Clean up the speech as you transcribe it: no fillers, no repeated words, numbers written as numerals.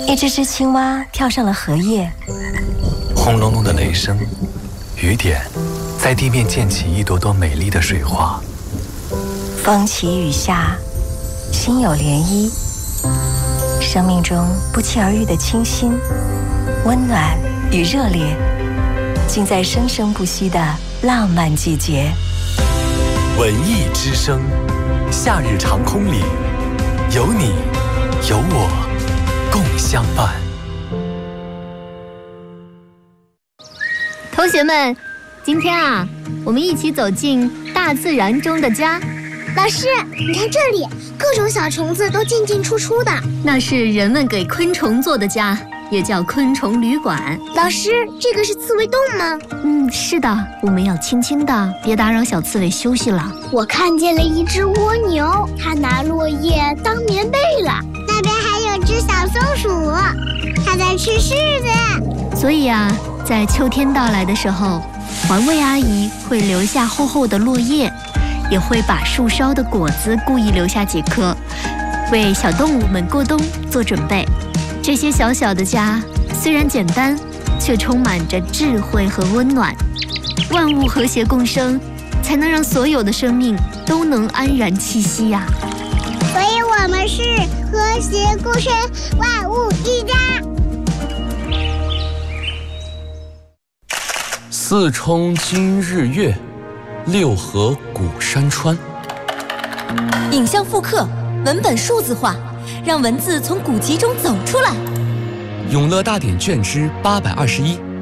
一只只青蛙跳上了荷叶， 轰隆隆的雷声，雨点在地面溅起一朵朵美丽的水花。 风起雨下，心有涟漪。生命中不期而遇的清新、温暖与热烈，尽在生生不息的浪漫季节。 文艺之声，夏日长空里，有你有我共相伴。 同学们，今天啊，我们一起走进大自然中的家。 老师，你看这里，各种小虫子都进进出出的。 那是人们给昆虫做的家，也叫昆虫旅馆。 老师，这个是刺猬洞吗？ 是的，我们要轻轻的，别打扰小刺猬休息了。 我看见了一只蜗牛，它拿落叶当棉被了。那边还有只小松鼠，它在吃柿子。 所以啊，在秋天到来的时候，环卫阿姨会留下厚厚的落叶，也会把树梢的果子故意留下几颗，为小动物们过冬做准备。这些小小的家虽然简单，却充满着智慧和温暖。万物和谐共生，才能让所有的生命都能安然栖息呀。 所以我们是和谐共生，万物一家。 四冲今日月，六合古山川。 影像复刻，文本数字化，让文字从古籍中走出来。 永乐大典卷之821。